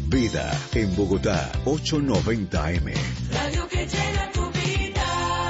Vida en Bogotá, 890 AM. Radio que llena tu vida.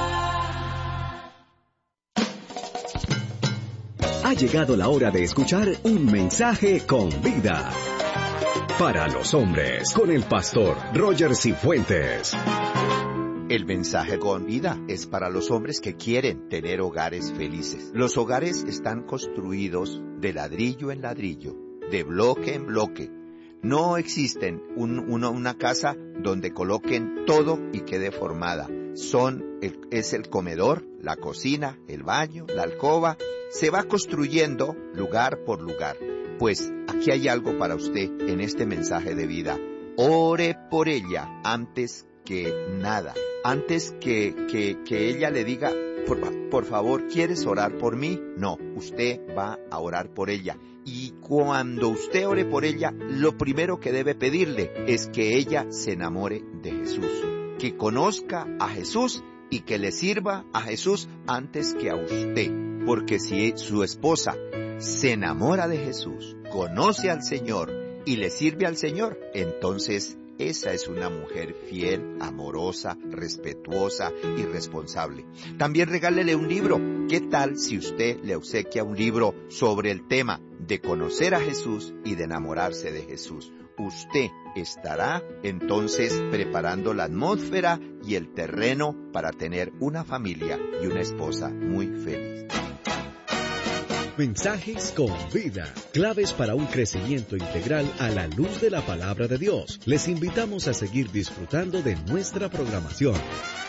Ha llegado la hora de escuchar un mensaje con vida. Para los hombres, con el pastor Roger Cifuentes. El mensaje con vida es para los hombres que quieren tener hogares felices. Los hogares están construidos de ladrillo en ladrillo, de bloque en bloque. No existen una casa donde coloquen todo y quede formada. Es el comedor, la cocina, el baño, la alcoba. Se va construyendo lugar por lugar. Pues aquí hay algo para usted en este mensaje de vida. Ore por ella antes que nada. Antes que ella le diga, por favor, ¿quieres orar por mí? No, usted va a orar por ella. Y cuando usted ore por ella, lo primero que debe pedirle es que ella se enamore de Jesús. Que conozca a Jesús y que le sirva a Jesús antes que a usted. Porque si su esposa se enamora de Jesús, conoce al Señor y le sirve al Señor, entonces esa es una mujer fiel, amorosa, respetuosa y responsable. También regálele un libro. ¿Qué tal si usted le obsequia un libro sobre el tema de conocer a Jesús y de enamorarse de Jesús? Usted estará entonces preparando la atmósfera y el terreno para tener una familia y una esposa muy feliz. Mensajes con vida, claves para un crecimiento integral a la luz de la palabra de Dios. Les invitamos a seguir disfrutando de nuestra programación.